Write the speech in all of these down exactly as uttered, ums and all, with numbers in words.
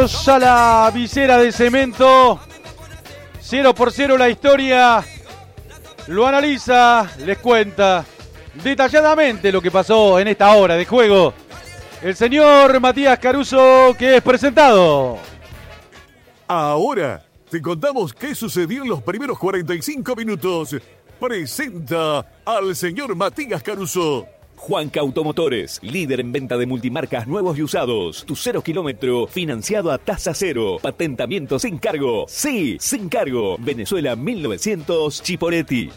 Bienvenidos a la visera de cemento. Cero por cero la historia. Lo analiza, les cuenta detalladamente lo que pasó en esta hora de juego el señor Matías Caruso, que es presentado. Ahora te contamos qué sucedió en los primeros cuarenta y cinco minutos. Presenta al señor Matías Caruso. Juanca Automotores, líder en venta de multimarcas nuevos y usados. Tu cero kilómetro, financiado a tasa cero. Patentamiento sin cargo. Sí, sin cargo. Venezuela mil novecientos, Chiporetti.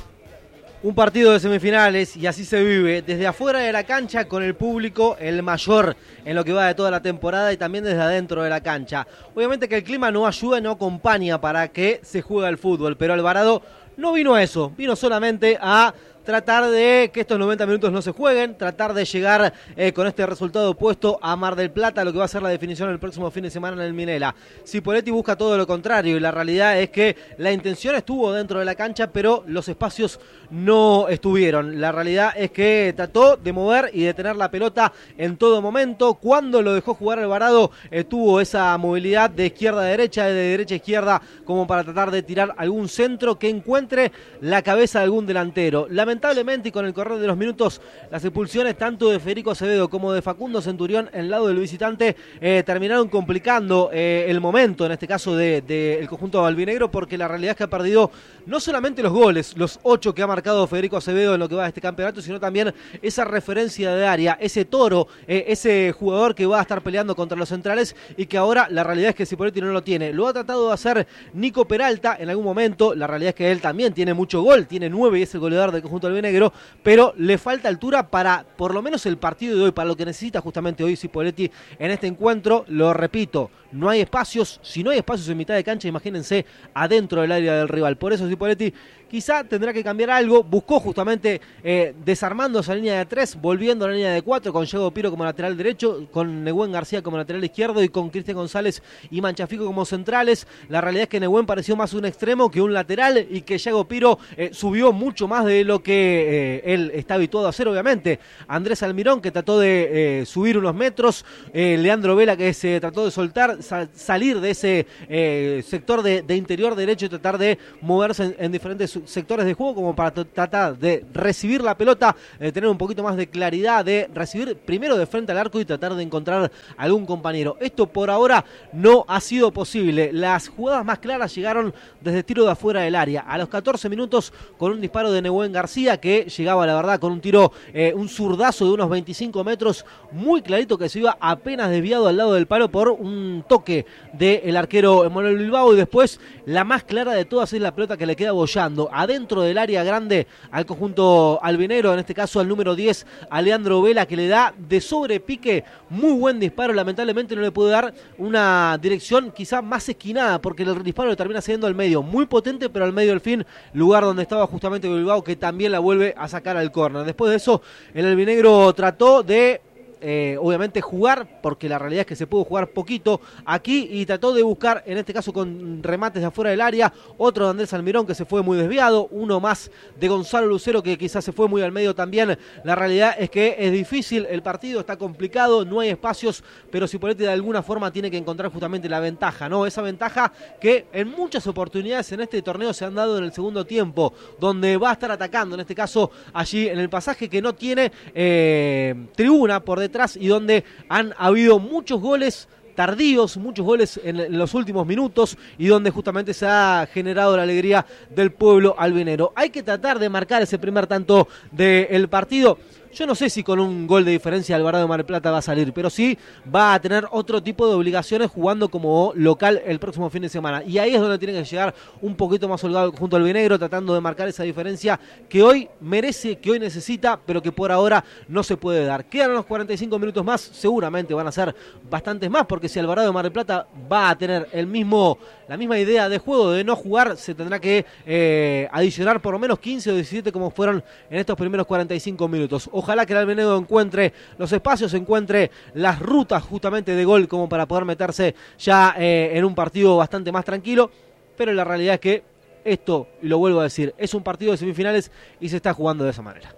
Un partido de semifinales y así se vive, desde afuera de la cancha con el público, el mayor en lo que va de toda la temporada, y también desde adentro de la cancha. Obviamente que el clima no ayuda y no acompaña para que se juegue el fútbol, pero Alvarado no vino a eso, vino solamente a tratar de que estos noventa minutos no se jueguen, tratar de llegar eh, con este resultado opuesto a Mar del Plata, lo que va a ser la definición el próximo fin de semana en el Minela. Cipoletti busca todo lo contrario y la realidad es que la intención estuvo dentro de la cancha, pero los espacios no estuvieron. La realidad es que trató de mover y de tener la pelota en todo momento. Cuando lo dejó jugar Alvarado, eh, tuvo esa movilidad de izquierda a derecha, de derecha a izquierda, como para tratar de tirar algún centro que encuentre la cabeza de algún delantero. La Lamentablemente, y con el correr de los minutos, las expulsiones tanto de Federico Acevedo como de Facundo Centurión en el lado del visitante eh, terminaron complicando eh, el momento, en este caso del de, de conjunto albinegro, porque la realidad es que ha perdido no solamente los goles, los ocho que ha marcado Federico Acevedo en lo que va de este campeonato, sino también esa referencia de área, ese toro, eh, ese jugador que va a estar peleando contra los centrales y que ahora la realidad es que Cipoletti no lo tiene. Lo ha tratado de hacer Nico Peralta en algún momento, la realidad es que él también tiene mucho gol, tiene nueve y es el goleador del conjunto albinegro, pero le falta altura para por lo menos el partido de hoy, para lo que necesita justamente hoy Cipoletti en este encuentro. Lo repito, no hay espacios, si no hay espacios en mitad de cancha, imagínense adentro del área del rival. Por eso Cipoletti quizá tendrá que cambiar algo. Buscó justamente eh, desarmando esa línea de tres, volviendo a la línea de cuatro, con Yago Piro como lateral derecho, con Nehuen García como lateral izquierdo y con Cristian González y Manchafico como centrales. La realidad es que Nehuen pareció más un extremo que un lateral y que Yago Piro eh, subió mucho más de lo que eh, él está habituado a hacer, obviamente. Andrés Almirón, que trató de eh, subir unos metros, eh, Leandro Vela, que se trató de soltar, sal, salir de ese eh, sector de, de interior derecho y tratar de moverse en, en diferentes sectores de juego como para tratar de recibir la pelota, eh, tener un poquito más de claridad, de recibir primero de frente al arco y tratar de encontrar algún compañero. Esto por ahora no ha sido posible. Las jugadas más claras llegaron desde tiro de afuera del área. A los catorce minutos, con un disparo de Nehuen García, que llegaba, la verdad, con un tiro, eh, un zurdazo de unos veinticinco metros, muy clarito, que se iba apenas desviado al lado del palo por un toque del arquero Emanuel Bilbao, y después la más clara de todas es la pelota que le queda bollando adentro del área grande al conjunto albinegro, en este caso al número diez, a Leandro Vela, que le da de sobrepique, muy buen disparo. Lamentablemente no le puede dar una dirección quizá más esquinada, porque el disparo le termina siendo al medio, muy potente, pero al medio al fin, lugar donde estaba justamente Bilbao, que también la vuelve a sacar al córner. Después de eso, el albinegro trató de Eh, obviamente jugar, porque la realidad es que se pudo jugar poquito aquí, y trató de buscar, en este caso con remates de afuera del área, otro de Andrés Almirón que se fue muy desviado, uno más de Gonzalo Lucero que quizás se fue muy al medio también. La realidad es que es difícil, el partido está complicado, no hay espacios, pero Cipoletti de alguna forma tiene que encontrar justamente la ventaja, ¿no? Esa ventaja que en muchas oportunidades en este torneo se han dado en el segundo tiempo, donde va a estar atacando, en este caso allí en el pasaje que no tiene eh, tribuna por detrás, y donde han habido muchos goles tardíos, muchos goles en los últimos minutos, y donde justamente se ha generado la alegría del pueblo albinegro. Hay que tratar de marcar ese primer tanto del partido. Yo no sé si con un gol de diferencia Alvarado de Mar del Plata va a salir, pero sí va a tener otro tipo de obligaciones jugando como local el próximo fin de semana. Y ahí es donde tiene que llegar un poquito más holgado junto al albinegro, tratando de marcar esa diferencia que hoy merece, que hoy necesita, pero que por ahora no se puede dar. Quedan unos cuarenta y cinco minutos más, seguramente van a ser bastantes más, porque si Alvarado de Mar del Plata va a tener el mismo, la misma idea de juego, de no jugar, se tendrá que eh, adicionar por lo menos quince o diecisiete como fueron en estos primeros cuarenta y cinco minutos. Ojalá que el albinegro encuentre los espacios, encuentre las rutas justamente de gol como para poder meterse ya eh, en un partido bastante más tranquilo, pero la realidad es que esto, y lo vuelvo a decir, es un partido de semifinales y se está jugando de esa manera.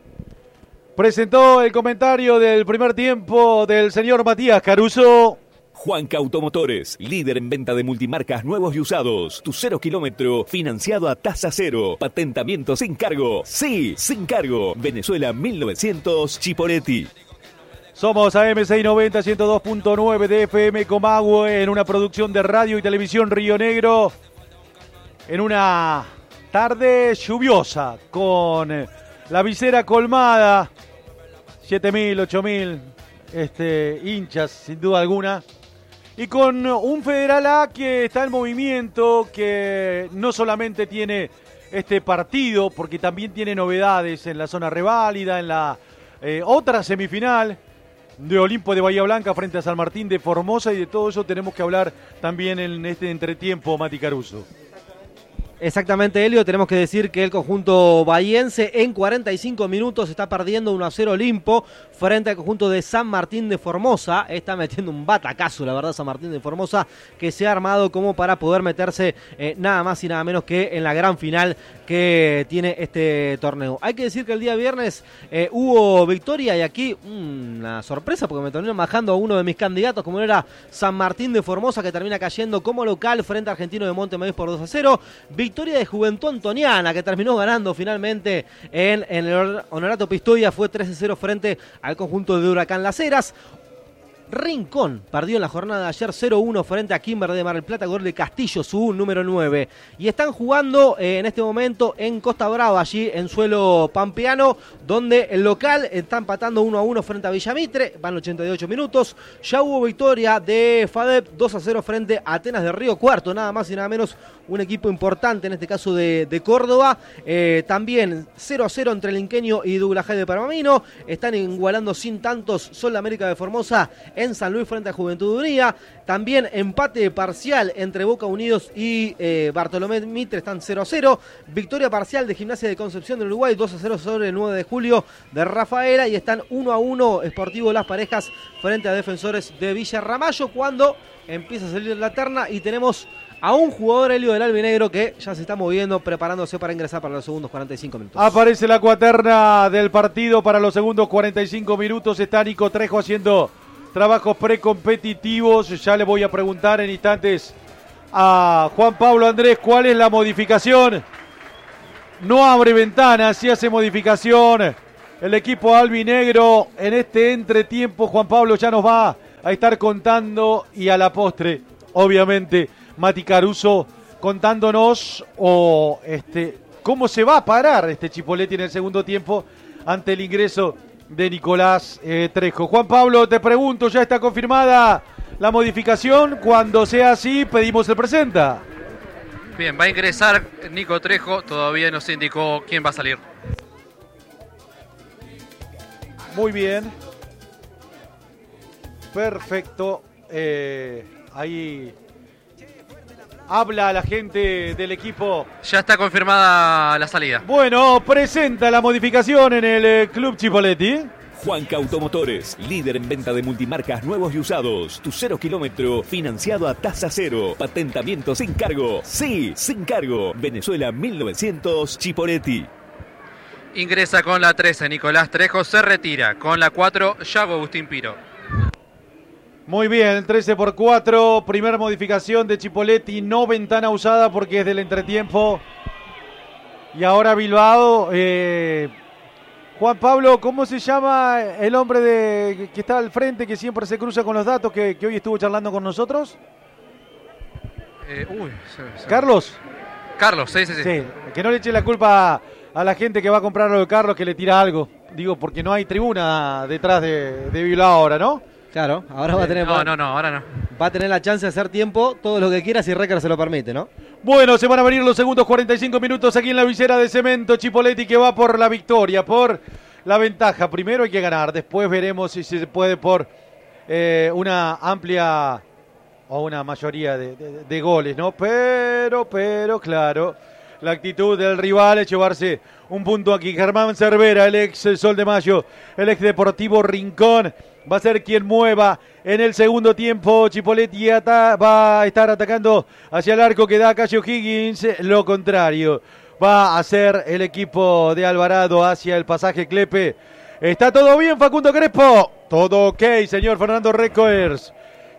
Presentó el comentario del primer tiempo del señor Matías Caruso. Juanca Automotores, líder en venta de multimarcas nuevos y usados. Tu cero kilómetro financiado a tasa cero. Patentamiento sin cargo. Sí, sin cargo. Venezuela mil novecientos, Chipoleti. Somos A M seiscientos noventa, ciento dos punto nueve de F M Comahue en una producción de radio y televisión Río Negro. En una tarde lluviosa con la visera colmada. siete mil, ocho mil este, hinchas sin duda alguna. Y con un Federal A que está en movimiento, que no solamente tiene este partido, porque también tiene novedades en la zona reválida, en la eh, otra semifinal de Olimpo de Bahía Blanca frente a San Martín de Formosa, y de todo eso tenemos que hablar también en este entretiempo, Mati Caruso. Exactamente, Helio, tenemos que decir que el conjunto bahiense en cuarenta y cinco minutos está perdiendo uno a cero Olimpo frente al conjunto de San Martín de Formosa. Está metiendo un batacazo, la verdad, San Martín de Formosa, que se ha armado como para poder meterse eh, nada más y nada menos que en la gran final que tiene este torneo. Hay que decir que el día viernes eh, hubo victoria, y aquí una sorpresa porque me terminaron bajando a uno de mis candidatos, como era San Martín de Formosa, que termina cayendo como local frente a Argentino de Montevideo por dos a cero. Victoria de Juventud Antoniana, que terminó ganando finalmente en, en el Honorato Pistoia, fue tres a cero frente al conjunto de Huracán Las Heras. Rincón perdió en la jornada de ayer cero uno frente a Kimber de Mar del Plata, gol de Castillo, su número nueve. Y están jugando eh, en este momento en Costa Brava, allí en suelo pampeano, donde el local está empatando uno a uno frente a Villamitre, van ochenta y ocho minutos. Ya hubo victoria de FADEP dos a cero frente a Atenas de Río Cuarto, nada más y nada menos, un equipo importante en este caso de, de Córdoba. Eh, también cero a cero entre el Inqueño y Douglas de Pergamino. Están igualando sin tantos Sol de América de Formosa en San Luis frente a Juventud de Uría. También empate parcial entre Boca Unidos y eh, Bartolomé Mitre, están cero a cero. Victoria parcial de Gimnasia de Concepción del Uruguay, dos a cero sobre el nueve de julio de Rafaela. Y están uno a uno Sportivo Las Parejas frente a Defensores de Villa Ramallo, cuando empieza a salir la terna y tenemos a un jugador, Helio, del albinegro, que ya se está moviendo, preparándose para ingresar para los segundos cuarenta y cinco minutos. Aparece la cuaterna del partido para los segundos cuarenta y cinco minutos. Está Nico Trejo haciendo trabajos precompetitivos. Ya le voy a preguntar en instantes a Juan Pablo Andrés cuál es la modificación. No abre ventanas, sí hace modificación el equipo albinegro en este entretiempo. Juan Pablo ya nos va a estar contando, y a la postre, obviamente, Mati Caruso contándonos o este cómo se va a parar este Chipoleti en el segundo tiempo ante el ingreso de Nicolás eh, Trejo. Juan Pablo, te pregunto, ¿ya está confirmada la modificación? Cuando sea así, pedimos el presenta. Bien, va a ingresar Nico Trejo, todavía no se indicó quién va a salir. Muy bien. Perfecto. Eh, ahí habla la gente del equipo. Ya está confirmada la salida. Bueno, presenta la modificación en el eh, Club Chipoleti. Juanca Automotores, líder en venta de multimarcas nuevos y usados. Tu cero kilómetro financiado a tasa cero. Patentamiento sin cargo. Sí, sin cargo. Venezuela mil novecientos, Chipoleti. Ingresa con la trece Nicolás Trejo, se retira. Con la cuatro, Yago Agustín Piro. Muy bien, trece por cuatro, primera modificación de Chipoleti, no ventana usada porque es del entretiempo. Y ahora Bilbao, eh, Juan Pablo, ¿cómo se llama el hombre de que está al frente, que siempre se cruza con los datos, que, que hoy estuvo charlando con nosotros? Eh, uy, se, se... ¿Carlos? Carlos, sí, sí, sí. Sí, que no le eche la culpa a la gente que va a comprar lo de Carlos, que le tira algo. Digo, porque no hay tribuna detrás de, de Bilbao ahora, ¿no? Claro, ahora va a tener... No, no, no, ahora no. Va a tener la chance de hacer tiempo, todo lo que quiera, si Recker se lo permite, ¿no? Bueno, se van a venir los segundos cuarenta y cinco minutos aquí en la visera de Cemento. Chipoleti que va por la victoria, por la ventaja. Primero hay que ganar, después veremos si se puede por eh, una amplia o una mayoría de, de, de goles, ¿no? Pero, pero, claro, la actitud del rival es llevarse un punto aquí. Germán Cervera, el ex Sol de Mayo, el ex Deportivo Rincón, va a ser quien mueva en el segundo tiempo. Chipoleti va a estar atacando hacia el arco que da Cayo Higgins. Lo contrario va a hacer el equipo de Alvarado hacia el pasaje Clepe. ¿Está todo bien, Facundo Crespo? Todo ok, señor Fernando Recoers.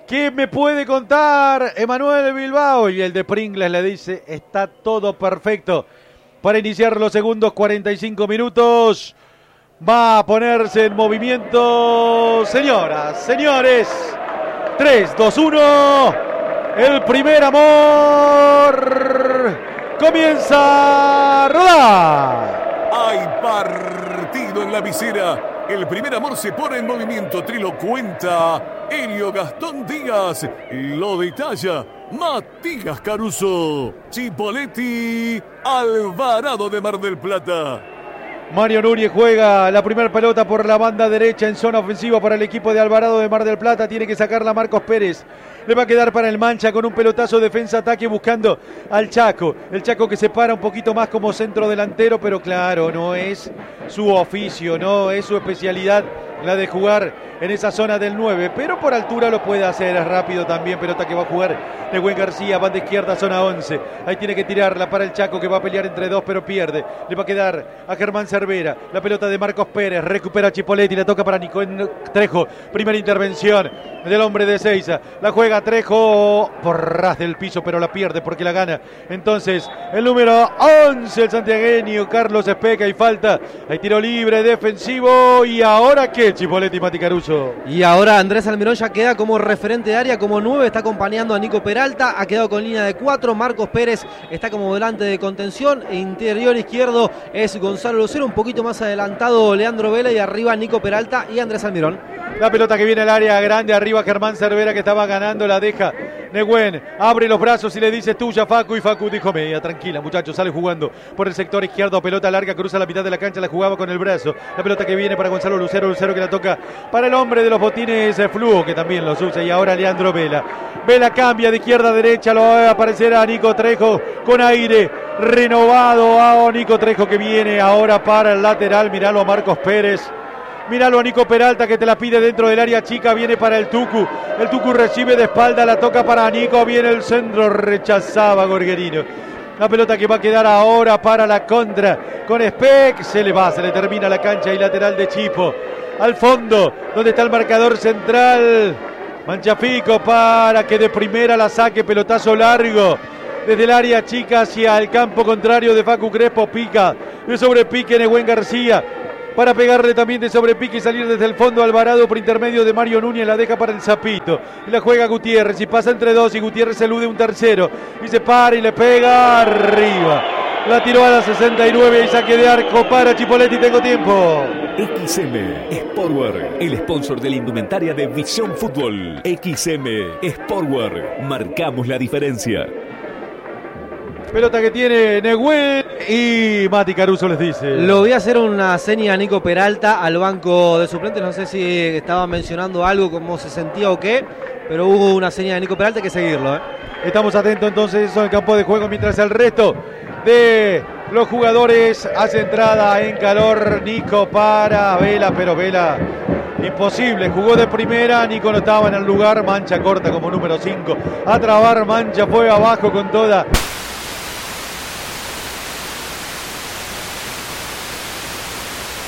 ¿Qué me puede contar Emanuel Bilbao? Y el de Pringles le dice, está todo perfecto para iniciar los segundos cuarenta y cinco minutos. Va a ponerse en movimiento, señoras, señores. tres, dos, uno. El primer amor comienza a rodar. Hay partido en la visera. El primer amor se pone en movimiento. Te lo cuenta Helio Gastón Díaz. Lo detalla Matías Caruso. Chipoleti, Alvarado de Mar del Plata. Mario Núñez juega la primera pelota por la banda derecha en zona ofensiva para el equipo de Alvarado de Mar del Plata. Tiene que sacarla Marcos Pérez. Le va a quedar para el Mancha con un pelotazo defensa-ataque buscando al Chaco. El Chaco que se para un poquito más como centro delantero, pero claro, no es su oficio, no es su especialidad la de jugar en esa zona del nueve, pero por altura lo puede hacer, es rápido también. Pelota que va a jugar Nehuen García, banda izquierda, zona once. Ahí tiene que tirarla para el Chaco que va a pelear entre dos, pero pierde. Le va a quedar a Germán Cervera. La pelota de Marcos Pérez, recupera Chipoleti, la toca para Nico Trejo. Primera intervención del hombre de Seiza. La juega Trejo por ras del piso, pero la pierde porque la gana. Entonces, el número once, el santiagueño, Carlos Especa, y falta. Hay tiro libre, defensivo, y ahora qué, Chipoleti y Mati Caruso. Y ahora Andrés Almirón ya queda como referente de área, como nueve, está acompañando a Nico Peralta, ha quedado con línea de cuatro. Marcos Pérez está como volante de contención, interior izquierdo es Gonzalo Lucero, un poquito más adelantado Leandro Vela, y arriba Nico Peralta y Andrés Almirón. La pelota que viene al área grande, arriba Germán Cervera que estaba ganando, la deja Nehuen, abre los brazos y le dice tuya Facu, y Facu dijo media, tranquila muchachos, sale jugando por el sector izquierdo, pelota larga, cruza la mitad de la cancha, la jugaba con el brazo. La pelota que viene para Gonzalo Lucero, Lucero que la toca para el hombre de los botines Fluo, que también los usa, y ahora Leandro Vela. Vela cambia de izquierda a derecha, lo va a aparecer a Nico Trejo con aire renovado, a Nico Trejo que viene ahora para el lateral, miralo a Marcos Pérez. Míralo a Nico Peralta que te la pide dentro del área chica, viene para el Tucu. El Tucu recibe de espalda, la toca para Nico, viene el centro, rechazaba Gorgerino. La pelota que va a quedar ahora para la contra con Speck, se le va, se le termina la cancha y lateral de Chipo. Al fondo, donde está el marcador central. Manchafico para que de primera la saque, pelotazo largo. Desde el área chica hacia el campo contrario de Facu Crespo, pica de sobrepique Nehuen García. Para pegarle también de sobrepique y salir desde el fondo Alvarado por intermedio de Mario Núñez, la deja para el Zapito. Y la juega Gutiérrez y pasa entre dos y Gutiérrez elude un tercero. Y se para y le pega arriba. La tiró a la sesenta y nueve y saque de arco para Chipoleti, tengo tiempo. X M Sportwear, el sponsor de la indumentaria de Visión Fútbol. X M Sportwear, marcamos la diferencia. Pelota que tiene Nehuen y Mati Caruso les dice. Lo voy a hacer una seña a Nico Peralta al banco de suplentes. No sé si estaba mencionando algo, cómo se sentía o qué, pero hubo una seña de Nico Peralta, hay que seguirlo, ¿eh? Estamos atentos entonces en el campo de juego mientras el resto de los jugadores hace entrada en calor. Nico para Vela, pero Vela imposible, jugó de primera, Nico no estaba en el lugar. Mancha corta como número cinco, a trabar Mancha, fue abajo con toda.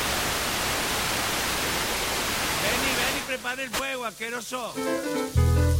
Prepara el fuego, asqueroso.